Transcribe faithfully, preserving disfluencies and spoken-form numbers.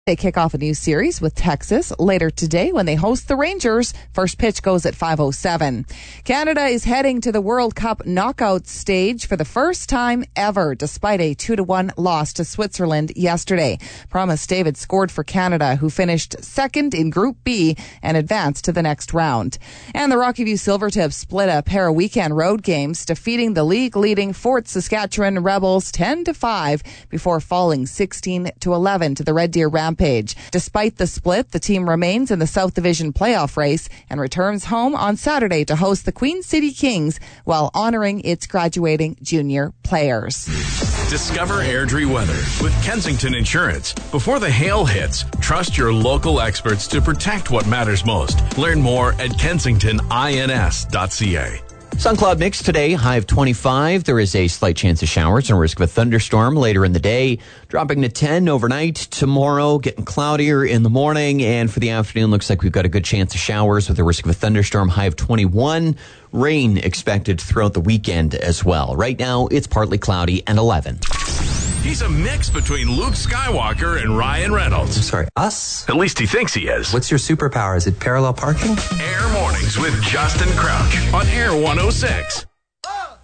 They kick off a new series with Texas later today when they host the Rangers. First pitch goes at five oh seven. Canada is heading to the World Cup knockout stage for the first time ever, despite a two to one loss to Switzerland yesterday. Promise David scored for Canada, who finished second in Group B and advanced to the next round. And the Rocky View Silvertips split a pair of weekend road games, defeating the league-leading Fort Saskatchewan Rebels ten to five before falling sixteen to eleven to the Red Deer Rampage. Despite the split, the team remains in the South Division playoff race and returns home on Saturday to host the Queen City Kings while honoring its graduating junior players. Discover Airdrie weather with Kensington Insurance. Before the hail hits, trust your local experts to protect what matters most. Learn more at kensington ins dot c a. Sun cloud mix today, high of twenty-five. There is a slight chance of showers and risk of a thunderstorm later in the day, dropping to ten overnight. Tomorrow, getting cloudier in the morning, and for the afternoon, looks like we've got a good chance of showers with a risk of a thunderstorm, high of twenty-one. Rain expected throughout the weekend as well. Right now, it's partly cloudy and eleven. He's a mix between Luke Skywalker and Ryan Reynolds. I'm sorry, us? At least he thinks he is. What's your superpower? Is it parallel parking? Air Mornings with Justin Crouch on Air one oh six.